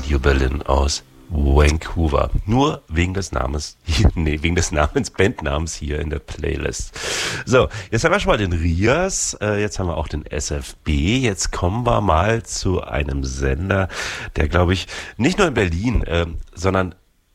Radio Berlin aus Vancouver. Nur wegen des Namens, Bandnamens hier in der Playlist. So, jetzt haben wir schon mal den Rias, jetzt haben wir auch den SFB, jetzt kommen wir mal zu einem Sender, der, glaube ich, nicht nur in Berlin, sondern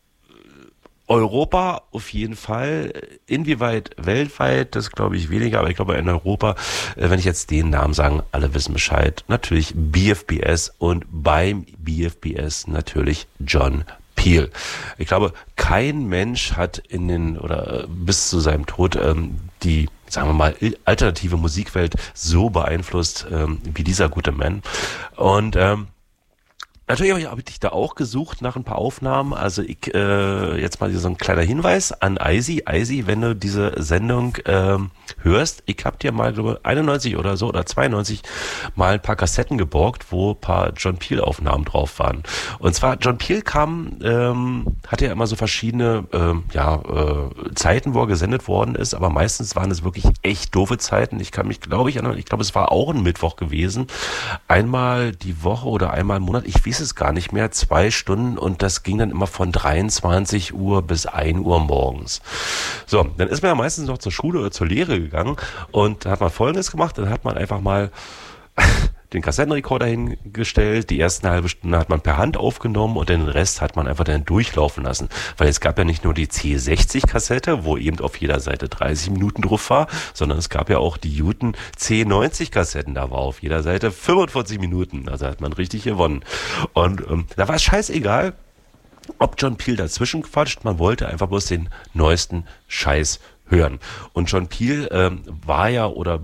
Europa auf jeden Fall, inwieweit weltweit, das glaube ich weniger, aber ich glaube in Europa, wenn ich jetzt den Namen sage, alle wissen Bescheid, natürlich BFBS und beim BFBS natürlich John Peel. Ich glaube, kein Mensch hat bis zu seinem Tod die, sagen wir mal, alternative Musikwelt so beeinflusst wie dieser gute Mann. Und natürlich habe ich da auch gesucht nach ein paar Aufnahmen. Also jetzt mal so ein kleiner Hinweis an Eisi. Eisi, wenn du diese Sendung hörst, ich habe dir mal, glaube ich, 91 oder so oder 92 mal ein paar Kassetten geborgt, wo ein paar John Peel Aufnahmen drauf waren. Und zwar John Peel hatte ja immer so verschiedene Zeiten, wo er gesendet worden ist, aber meistens waren es wirklich echt doofe Zeiten. Ich kann mich, glaube es war auch ein Mittwoch gewesen. Einmal die Woche oder einmal im Monat, ich weiß es gar nicht mehr, 2 Stunden, und das ging dann immer von 23 Uhr bis 1 Uhr morgens. So, dann ist man ja meistens noch zur Schule oder zur Lehre gegangen und da hat man Folgendes gemacht, dann hat man einfach mal den Kassettenrekorder hingestellt, die ersten halbe Stunde hat man per Hand aufgenommen und den Rest hat man einfach dann durchlaufen lassen, weil es gab ja nicht nur die C60-Kassette, wo eben auf jeder Seite 30 Minuten drauf war, sondern es gab ja auch die guten C90-Kassetten, da war auf jeder Seite 45 Minuten, also hat man richtig gewonnen. Und da war es scheißegal, ob John Peel dazwischen quatscht, man wollte einfach bloß den neuesten Scheiß hören. Und John Peel war ja, oder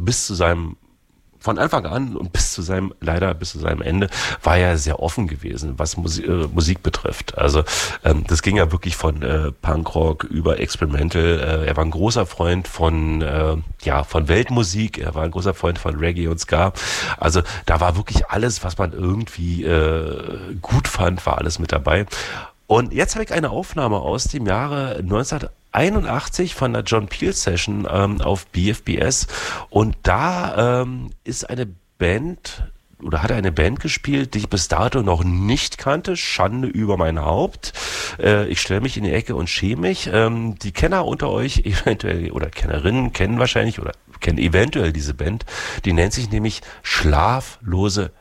von Anfang an und bis zu seinem Ende war er sehr offen gewesen, was Musik betrifft. Also das ging ja wirklich von Punkrock über Experimental. Er war ein großer Freund von Weltmusik. Er war ein großer Freund von Reggae und Ska. Also da war wirklich alles, was man irgendwie gut fand, war alles mit dabei. Und jetzt habe ich eine Aufnahme aus dem Jahre 1981 von der John Peel Session auf BFBS, und da ist eine Band oder hat eine Band gespielt, die ich bis dato noch nicht kannte. Schande über mein Haupt. Ich stelle mich in die Ecke und schäme mich. Die Kenner unter euch eventuell oder Kennerinnen kennen wahrscheinlich oder kennen eventuell diese Band. Die nennt sich nämlich Schlaflose.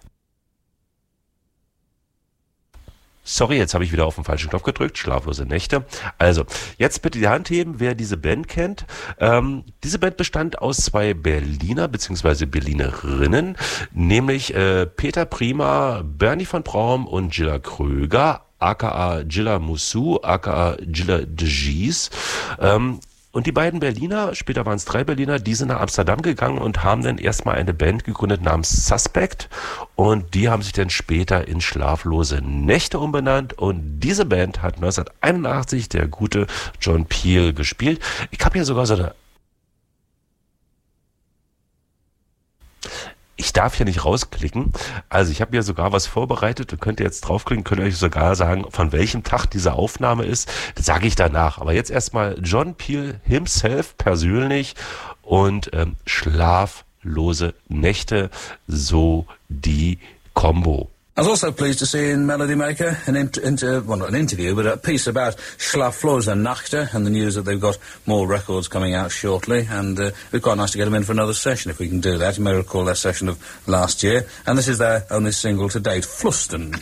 Sorry, jetzt habe ich wieder auf den falschen Knopf gedrückt. Schlaflose Nächte. Also, jetzt bitte die Hand heben, wer diese Band kennt. Diese Band bestand aus 2 Berliner bzw. Berlinerinnen, nämlich Peter Prima, Bernie von Braum und Gilla Kröger, aka Gilla Moussou, aka Gilla de Gies. Und die beiden Berliner, später waren es 3 Berliner, die sind nach Amsterdam gegangen und haben dann erstmal eine Band gegründet namens Suspect, und die haben sich dann später in Schlaflose Nächte umbenannt, und diese Band hat 1981 der gute John Peel gespielt. Ich habe hier sogar ich darf hier nicht rausklicken, also ich habe hier sogar was vorbereitet, ihr könnt jetzt draufklicken, könnt euch sogar sagen, von welchem Tag diese Aufnahme ist, das sage ich danach. Aber jetzt erstmal John Peel himself persönlich und Schlaflose Nächte, so die Combo. I was also pleased to see in Melody Maker not an interview, but a piece about Schlaflose Nächte and the news that they've got more records coming out shortly, and it'd be quite nice to get them in for another session if we can do that. You may recall their session of last year, and this is their only single to date, Flusten.